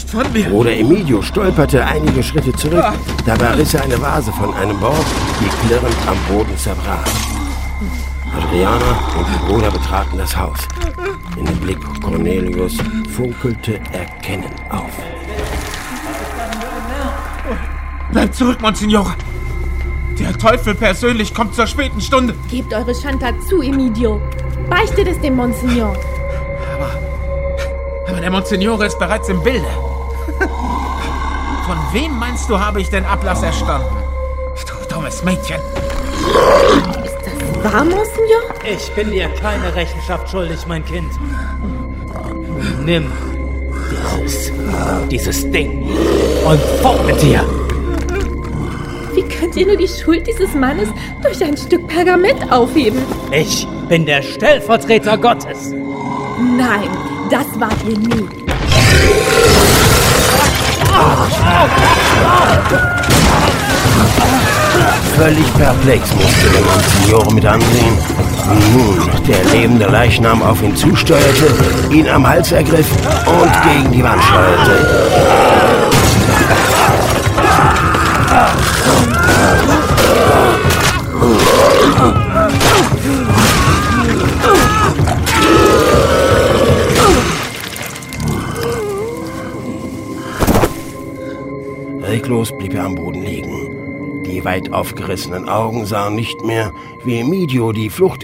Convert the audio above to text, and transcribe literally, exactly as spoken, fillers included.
von mir! Bruder Emidio stolperte einige Schritte zurück. Dabei riss er eine Vase von einem Bord, die klirrend am Boden zerbrach. Adriana und ihr Bruder betraten das Haus. In dem Blick Cornelius funkelte Erkennen auf. Bleibt zurück, Monsignore! Der Teufel persönlich kommt zur späten Stunde! Gebt eure Schandtat zu, Emidio. Beichtet es dem Monsignor. Aber, aber der Monsignore ist bereits im Bilde. Von wem meinst du, habe ich den Ablass erstanden? Du dummes Mädchen! Ist das wahr, Monsignor? Ich bin dir keine Rechenschaft schuldig, mein Kind. Nimm dieses, dieses Ding und fort mit dir! Wie könnt ihr nur die Schuld dieses Mannes durch ein Stück Pergament aufheben? Ich bin der Stellvertreter Gottes. Nein, das wart ihr nie. Völlig perplex musste der Monsignore mit ansehen, wie nun der lebende Leichnam auf ihn zusteuerte, ihn am Hals ergriff und gegen die Wand schleuderte. Reglos blieb er am Boden liegen. Die weit aufgerissenen Augen sahen nicht mehr, wie Emidio die Flucht